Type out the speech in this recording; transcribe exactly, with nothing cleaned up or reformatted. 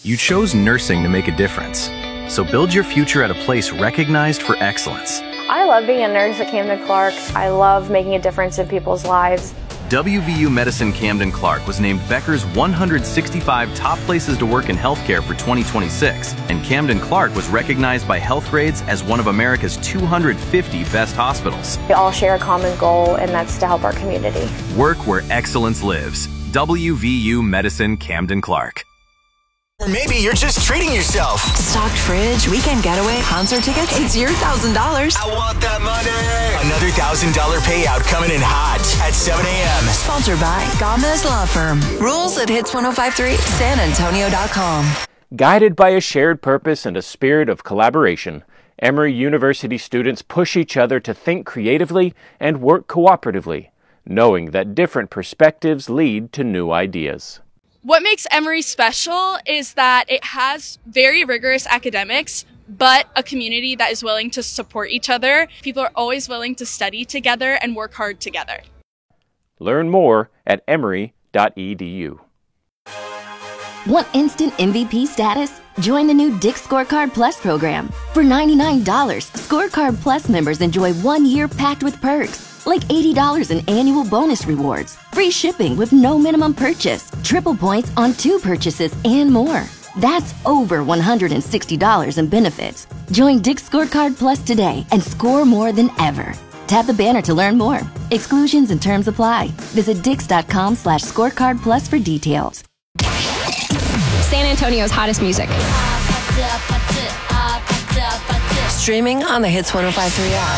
You chose nursing to make a difference. So build your future at a place recognized for excellence. I love being a nurse at Camden Clark. I love making a difference in people's lives. W V U Medicine Camden Clark was named Becker's one hundred sixty-five Top Places to Work in Healthcare for twenty twenty-six, and Camden Clark was recognized by Healthgrades as one of America's two hundred fifty best hospitals. We all share a common goal, and that's to help our community. Work where excellence lives. W V U Medicine Camden Clark. Or maybe you're just treating yourself. Stocked fridge, weekend getaway, concert tickets. It's your one thousand dollars. I want that money. Another one thousand dollars payout coming in hot at seven a.m. Sponsored by Gomez Law Firm. Rules at hits ten fifty-three san antonio dot com. Guided by a shared purpose and a spirit of collaboration, Emory University students push each other to think creatively and work cooperatively, knowing that different perspectives lead to new ideas. What makes Emory special is that it has very rigorous academics, but a community that is willing to support each other. People are always willing to study together and work hard together. Learn more at emory dot e d u. Want instant M V P status? Join the new Dick's Scorecard Plus program. For ninety-nine dollars, Scorecard Plus members enjoy one year packed with perks, like eighty dollars in annual bonus rewards, free shipping with no minimum purchase, triple points on two purchases, and more. That's over one hundred sixty dollars in benefits. Join Dick's Scorecard Plus today and score more than ever. Tap the banner to learn more. Exclusions and terms apply. Visit dix.com slash scorecard plus for details. San Antonio's hottest music. Streaming on the Hits ten fifty-three app.